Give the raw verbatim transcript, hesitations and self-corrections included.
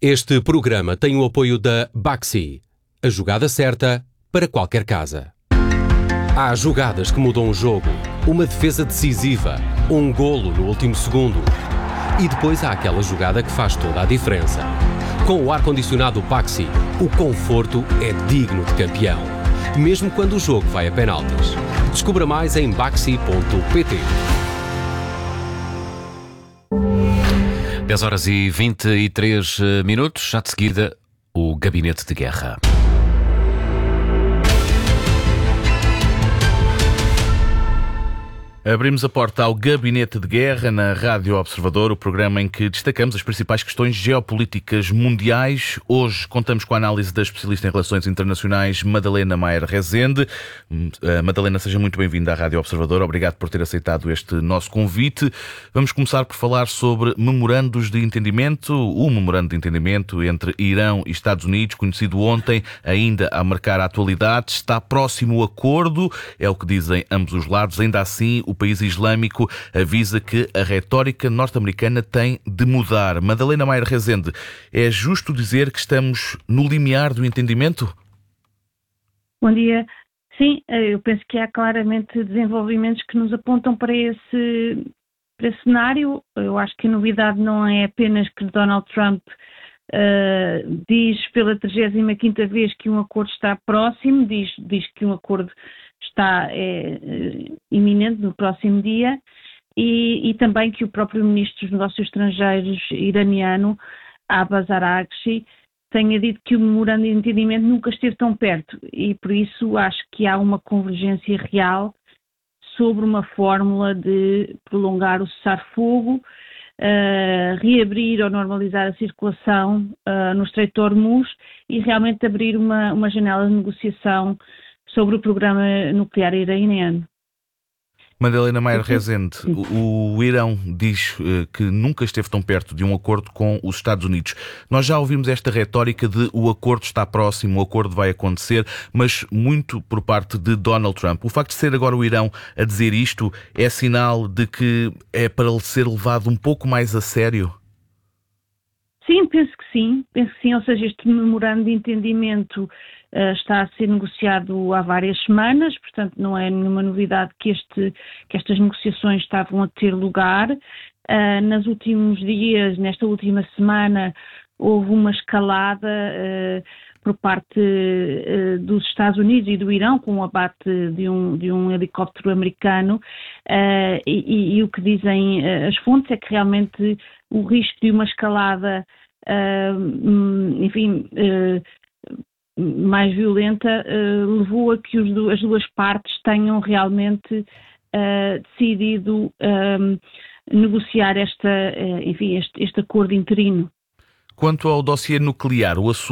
Este programa tem o apoio da Baxi, a jogada certa para qualquer casa. Há jogadas que mudam o jogo, uma defesa decisiva, um golo no último segundo. E depois há aquela jogada que faz toda a diferença. Com o ar-condicionado Baxi, o conforto é digno de campeão, mesmo quando o jogo vai a penaltis. Descubra mais em baxi ponto pt. dez horas e vinte e três minutos, já de seguida, o Gabinete de Guerra. Abrimos a porta ao Gabinete de Guerra na Rádio Observador, o programa em que destacamos as principais questões geopolíticas mundiais. Hoje contamos com a análise da especialista em relações internacionais Madalena Maier Rezende. Madalena, seja muito bem-vinda à Rádio Observador. Obrigado por ter aceitado este nosso convite. Vamos começar por falar sobre memorandos de entendimento. O memorando de entendimento entre Irão e Estados Unidos, conhecido ontem, ainda a marcar a atualidade. Está próximo o acordo, é o que dizem ambos os lados. Ainda assim, o país islâmico avisa que a retórica norte-americana tem de mudar. Madalena Maier Rezende, é justo dizer que estamos no limiar do entendimento? Bom dia. Sim, eu penso que há claramente desenvolvimentos que nos apontam para esse, para esse cenário. Eu acho que a novidade não é apenas que Donald Trump uh, diz pela trigésima quinta vez que um acordo está próximo, diz, diz que um acordo está é, iminente no próximo dia, e, e também que o próprio Ministro dos Negócios Estrangeiros iraniano, Abbas Araghchi, tenha dito que o memorando de entendimento nunca esteve tão perto, e por isso acho que há uma convergência real sobre uma fórmula de prolongar o cessar-fogo, uh, reabrir ou normalizar a circulação uh, no Estreito de Hormuz e realmente abrir uma, uma janela de negociação sobre o programa nuclear iraniano. Madalena Maier Rezende, o, o Irão diz uh, que nunca esteve tão perto de um acordo com os Estados Unidos. Nós já ouvimos esta retórica de o acordo está próximo, o acordo vai acontecer, mas muito por parte de Donald Trump. O facto de ser agora o Irão a dizer isto é sinal de que é para ele ser levado um pouco mais a sério? Sim, penso que sim, penso que sim, ou seja, este memorando de entendimento uh, está a ser negociado há várias semanas, portanto não é nenhuma novidade que, este, que estas negociações estavam a ter lugar. Uh, nos últimos dias, nesta última semana, houve uma escalada uh, por parte uh, dos Estados Unidos e do Irão, com o abate de um, de um helicóptero americano, uh, e, e, e o que dizem uh, as fontes é que realmente o risco de uma escalada, uh, enfim, uh, mais violenta, uh, levou a que os, as duas partes tenham realmente uh, decidido uh, negociar esta, uh, enfim, este, este acordo interino. Quanto ao dossiê nuclear, o assunto